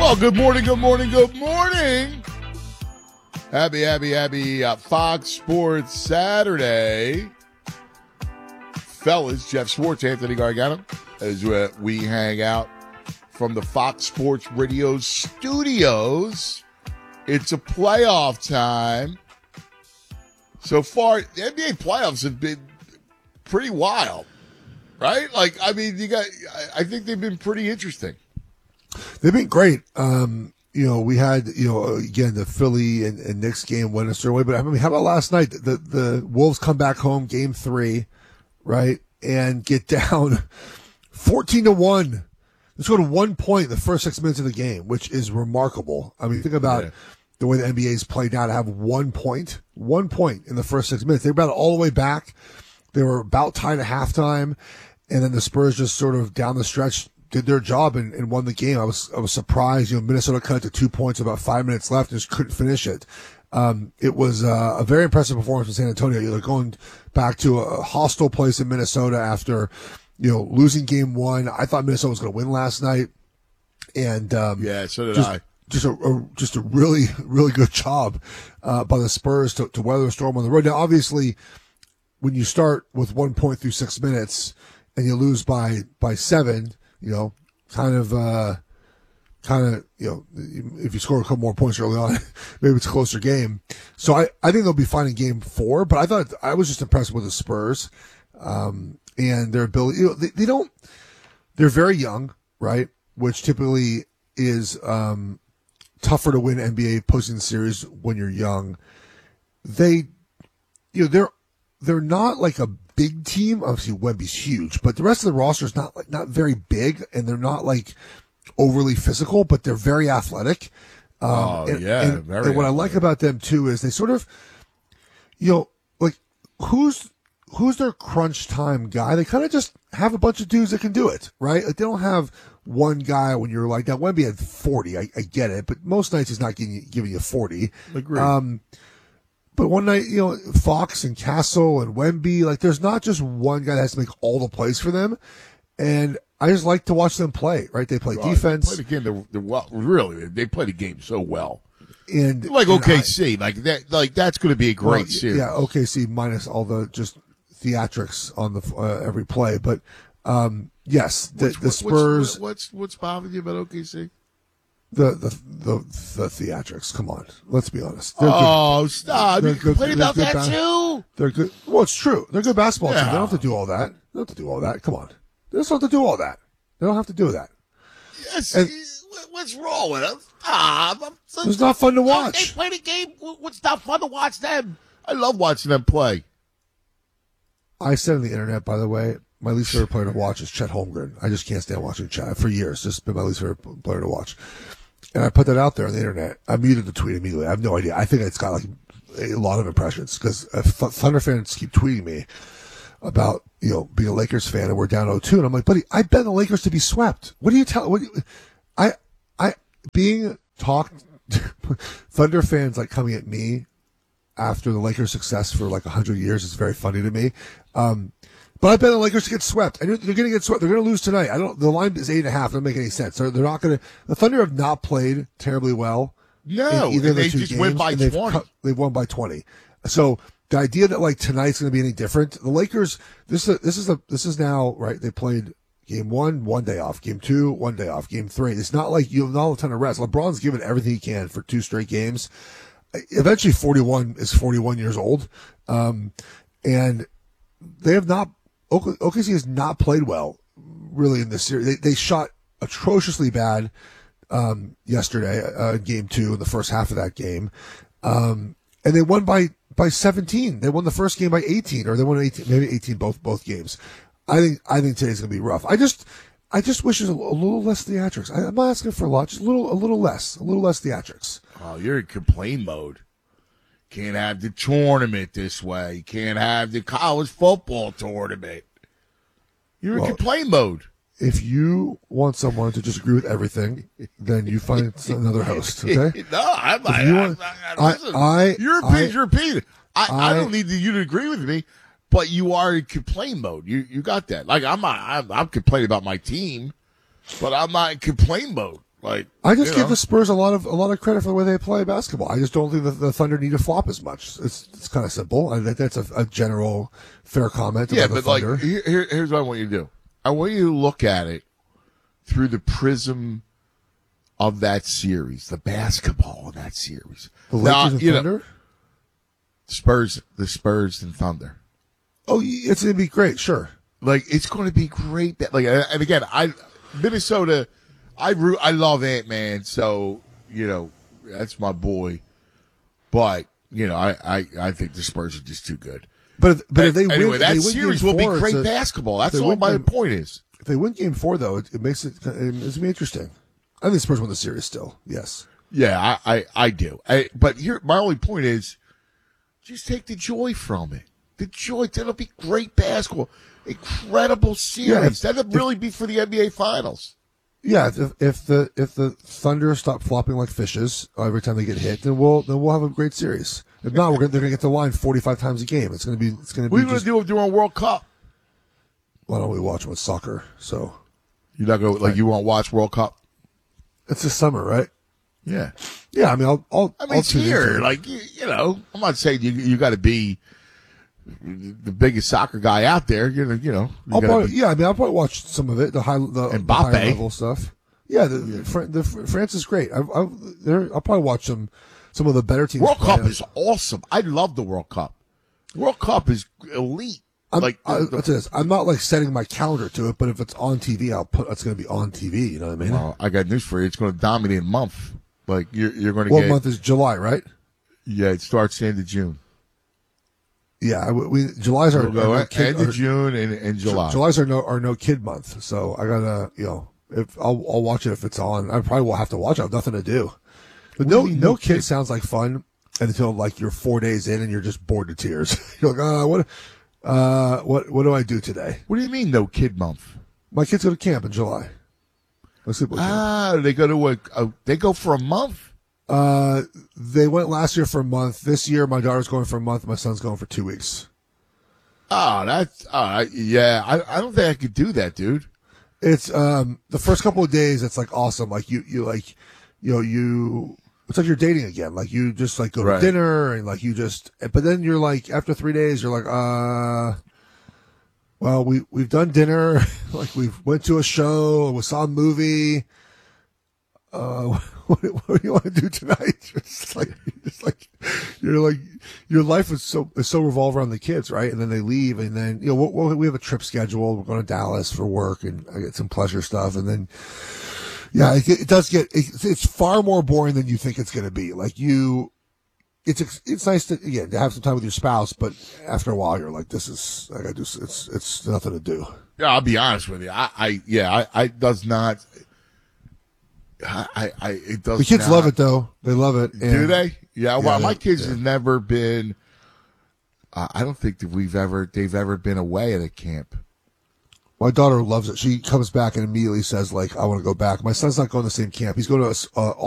Well, good morning, good morning, good morning. Happy Fox Sports Saturday. Fellas, Jeff Schwartz, Anthony Gargano, as we hang out from the Fox Sports Radio studios. It's a playoff time. So far, the NBA playoffs have been pretty wild, right? Like, I mean, I think they've been pretty interesting. They've been great. We had, again, the Philly and Knicks game went a certain way, but I mean, how about last night? The Wolves come back home, game 3, right? And get down 14-1. Let's go to 1 point in the first 6 minutes of the game, which is remarkable. I mean, think about the way the NBA's played now to have 1 point in the first 6 minutes. They brought it all the way back. They were about tied at halftime, and then the Spurs just sort of down the stretch did their job and won the game. I was surprised. Minnesota cut it to 2 points, about 5 minutes left, and just couldn't finish it. It was a very impressive performance from San Antonio. They're going back to a hostile place in Minnesota after, losing game 1. I thought Minnesota was going to win last night, and so did I. Just a really, really good job by the Spurs to weather the storm on the road. Now, obviously, when you start with 1 point through 6 minutes and you lose by 7, if you score a couple more points early on, maybe it's a closer game. So I think they'll be fine in game 4, but I was just impressed with the Spurs, and their ability. They're very young, right? Which typically is, tougher to win NBA postseason series when you're young. They're not like a big team. Obviously, Wemby's huge, but the rest of the roster is not very big, and they're not like overly physical, but they're very athletic. And what I like about them too is they sort of, like who's their crunch time guy? They kind of just have a bunch of dudes that can do it, right? Like they don't have one guy when you're like that. Wemby had 40. I get it, but most nights he's not giving you 40. Agreed. But one night, Fox and Castle and Wemby, like there's not just one guy that has to make all the plays for them. And I just like to watch them play, right? They play defense. They play the game, they play the game so well. And like OKC, that's going to be a great series. Yeah, OKC minus all the just theatrics on the every play. But yes, the Spurs. What's bothering you about OKC? The theatrics. Come on, let's be honest. Stop! You complain about that too. They're good. Well, it's true. They're a good basketball team. They don't have to do all that. They don't have to do all that. Come on, they don't have to do all that. They don't have to do that. Yes. What's wrong with them? It's not fun to watch. They play the game. What's not fun to watch them? I love watching them play. I said on the internet, by the way, my least favorite player to watch is Chet Holmgren. I just can't stand watching Chet for years. It's been my least favorite player to watch. And I put that out there on the internet. I muted the tweet immediately. I have no idea. I think it's got like a lot of impressions because Thunder fans keep tweeting me about, being a Lakers fan and we're down 0-2. And I'm like, buddy, I bet the Lakers to be swept. What do you tell? Being talked, Thunder fans like coming at me after the Lakers' success for like 100 years is very funny to me. But I bet the Lakers get swept. And they're going to get swept. They're going to lose tonight. The line is 8.5. It doesn't make any sense. They're not going to. The Thunder have not played terribly well. No, either they two just games, win by 20. They've won by 20. So the idea that like tonight's going to be any different, the Lakers. This is now right. They played game 1, 1 day off. Game 2, 1 day off. Game 3. It's not like you have not a ton of rest. LeBron's given everything he can for 2 straight games. Eventually, 41 is 41 years old, and they have not. OKC has not played well, really, in this series. They shot atrociously bad yesterday in Game 2 in the first half of that game, and they won by 17. They won the first game by 18, or they won 18, maybe 18 both games. I think today's gonna be rough. I just wish there's a little less theatrics. I'm not asking for a lot, just a little less theatrics. Oh, you're in complain mode. Can't have the tournament this way. Can't have the college football tournament. You're in complain mode. If you want someone to just agree with everything, then you find another host, okay? No, your opinion. I don't need you to agree with me, but you are in complain mode. You got that. Like I'm complaining about my team, but I'm not in complain mode. Like, I just give the Spurs a lot of credit for the way they play basketball. I just don't think that the Thunder need to flop as much. It's kind of simple. I think that's a general fair comment. Yeah, about but the Thunder. like, here's what I want you to do. I want you to look at it through the prism of that series, the basketball of that series. The Lakers and Thunder? The Spurs and Thunder. Oh, it's going to be great, sure. Like, it's going to be great. Like, and again, Minnesota, I love Ant-Man, so, that's my boy. But, I think the Spurs are just too good. But if they anyway, win, that series will be great basketball. That's all my point is. If they win Game 4, though, it makes it's going to be interesting. I think the Spurs win the series still. Yes. Yeah, I do. But here, my only point is, just take the joy from it. The joy. That'll be great basketball. Incredible series. Yeah, That'll really be for the NBA Finals. Yeah, if the Thunder stop flopping like fishes every time they get hit, then we'll have a great series. If not, they're gonna get the line 45 times a game. It's gonna be. What are you gonna do during World Cup? Why don't we watch them with soccer? So you're not gonna you won't watch World Cup? It's the summer, right? Yeah. Yeah, I mean, I'll it's here. I'm not saying you got to be the biggest soccer guy out there. I'll probably watch some of it, the higher level stuff. Yeah, the France is great. I'll probably watch some of the better teams. World Cup is awesome. I love the World Cup. World Cup is elite. I'll tell you this. I'm not setting my calendar to it, but if it's on TV, it's going to be on TV. You know what I mean? Well, I got news for you. It's going to dominate a month. Like you're going to get. What month is July? Right? Yeah, it starts the end of June. Yeah, July's our end of June and July. July's our no kid month. So I gotta if I'll watch it if it's on. I probably will have to watch it. I have nothing to do. But no kid sounds like fun until you're 4 days in and you're just bored to tears. You're like, what do I do today? What do you mean no kid month? My kids go to camp in July. They go to they go for a month? They went last year for a month. This year, my daughter's going for a month. My son's going for 2 weeks. Oh, that's yeah. I don't think I could do that, dude. It's the first couple of days. It's awesome. It's like you're dating again. You just go to dinner and but then you're after 3 days, you're well, we've done dinner. We went to a show. We saw a movie. What do you want to do tonight? Your life is so revolved around the kids, right? And then they leave, and then we have a trip scheduled. We're going to Dallas for work, and I get some pleasure stuff, and then it does get it's far more boring than you think it's going to be. It's nice to have some time with your spouse, but after a while you're this is it's nothing to do. Yeah, I'll be honest with you. I does not. It does. The kids love it though. They love it. Do they? Yeah. Well, my kids have never been. I don't think that they've ever been away at a camp. My daughter loves it. She comes back and immediately says, I want to go back. My son's not going to the same camp. He's going to